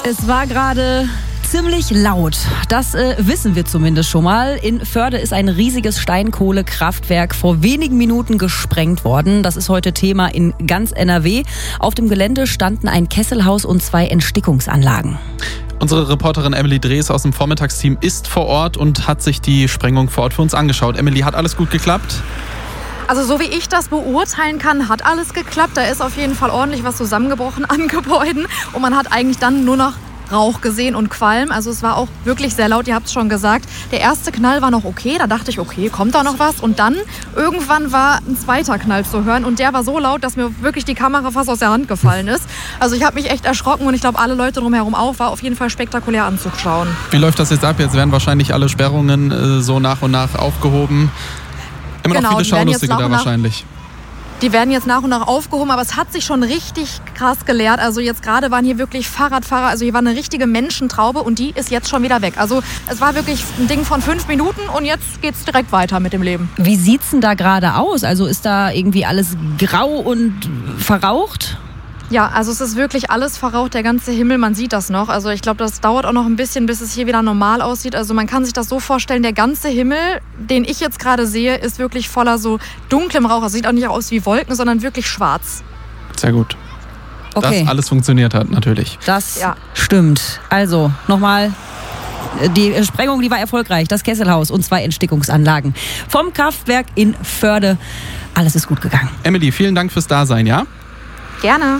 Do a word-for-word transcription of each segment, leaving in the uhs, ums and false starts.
Es war gerade ziemlich laut. Das äh, wissen wir zumindest schon mal. In Förde ist ein riesiges Steinkohlekraftwerk vor wenigen Minuten gesprengt worden. Das ist heute Thema in ganz N R W. Auf dem Gelände standen ein Kesselhaus und zwei Entstickungsanlagen. Unsere Reporterin Emily Drees aus dem Vormittagsteam ist vor Ort und hat sich die Sprengung vor Ort für uns angeschaut. Emily, hat alles gut geklappt? Also so wie ich das beurteilen kann, hat alles geklappt. Da ist auf jeden Fall ordentlich was zusammengebrochen an Gebäuden. Und man hat eigentlich dann nur noch Rauch gesehen und Qualm. Also es war auch wirklich sehr laut, ihr habt es schon gesagt. Der erste Knall war noch okay, da dachte ich, okay, kommt da noch was? Und dann irgendwann war ein zweiter Knall zu hören und der war so laut, dass mir wirklich die Kamera fast aus der Hand gefallen ist. Also ich habe mich echt erschrocken und ich glaube, alle Leute drumherum auch. War auf jeden Fall spektakulär anzuschauen. Wie läuft das jetzt ab? Jetzt werden wahrscheinlich alle Sperrungen äh, so nach und nach aufgehoben. Immer genau, noch viele Schaulustige da wahrscheinlich. Die werden jetzt nach und nach aufgehoben, aber es hat sich schon richtig krass geleert. Also jetzt gerade waren hier wirklich Fahrradfahrer, also hier war eine richtige Menschentraube und die ist jetzt schon wieder weg. Also es war wirklich ein Ding von fünf Minuten und jetzt geht es direkt weiter mit dem Leben. Wie sieht's denn da gerade aus? Also ist da irgendwie alles grau und verraucht? Ja, also es ist wirklich alles verraucht, der ganze Himmel, man sieht das noch. Also ich glaube, das dauert auch noch ein bisschen, bis es hier wieder normal aussieht. Also man kann sich das so vorstellen, der ganze Himmel, den ich jetzt gerade sehe, ist wirklich voller so dunklem Rauch. Also sieht auch nicht aus wie Wolken, sondern wirklich schwarz. Sehr gut. Okay. Dass alles funktioniert hat, natürlich. Das ja. stimmt. Also nochmal, die Sprengung, die war erfolgreich. Das Kesselhaus und zwei Entstickungsanlagen vom Kraftwerk in Förde. Alles ist gut gegangen. Emily, vielen Dank fürs Dasein, ja? Gerne.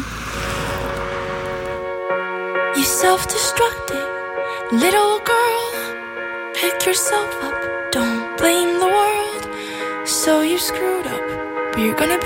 You self-destructed, little girl. Pick yourself up, don't blame the world. So you screwed up, but you're gonna be